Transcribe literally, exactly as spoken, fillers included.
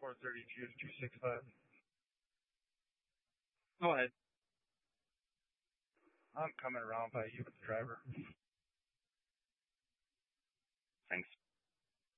four thirty-two to two sixty-five. Go ahead. I'm coming around by you with the driver.